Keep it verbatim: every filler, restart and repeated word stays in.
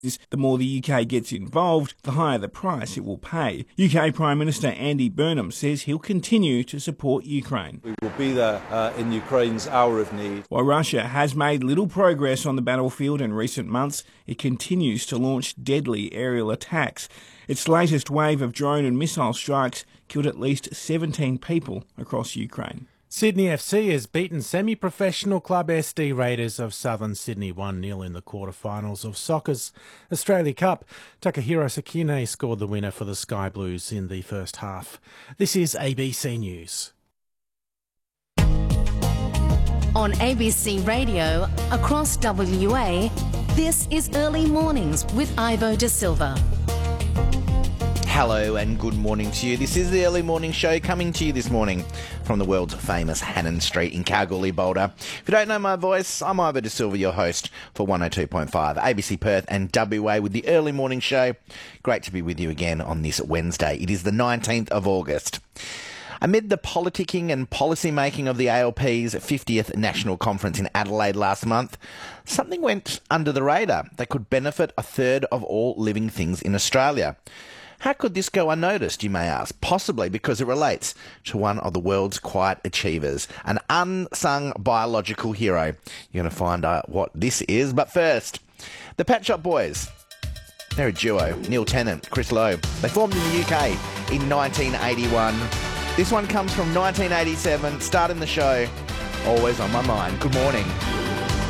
The more the U K gets involved, the higher the price it will pay. U K Prime Minister Andy Burnham says he'll continue to support Ukraine. We will be there uh, in Ukraine's hour of need. While Russia has made little progress on the battlefield in recent months, it continues to launch deadly aerial attacks. Its latest wave of drone and missile strikes killed at least seventeen people across Ukraine. Sydney F C has beaten semi-professional club S D Raiders of Southern Sydney one nil in the quarterfinals of soccer's Australia Cup. Takahiro Sakine scored the winner for the Sky Blues in the first half. This is A B C News. On A B C Radio, across W A, this is Early Mornings with Ivo De Silva. Hello and good morning to you. This is the Early Morning Show coming to you this morning from the world's famous Hannon Street in Kalgoorlie, Boulder. If you don't know my voice, I'm Ivo De Silva, your host for one oh two point five A B C Perth and W A with the Early Morning Show. Great to be with you again on this Wednesday. It is the nineteenth of August. Amid the politicking and policy making of the A L P's fiftieth National Conference in Adelaide last month, something went under the radar that could benefit a third of all living things in Australia. How could this go unnoticed, you may ask? Possibly because it relates to one of the world's quiet achievers, an unsung biological hero. You're going to find out what this is. But first, the Pet Shop Boys. They're a duo, Neil Tennant, Chris Lowe. They formed in the U K in nineteen eighty-one. This one comes from nineteen eighty-seven, starting the show, always on my mind. Good morning.